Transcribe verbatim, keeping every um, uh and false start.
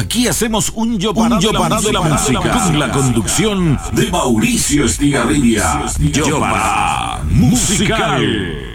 Aquí hacemos un yo para, un yo para de la música, música con la conducción de Mauricio Estigarribia. Yo para musical.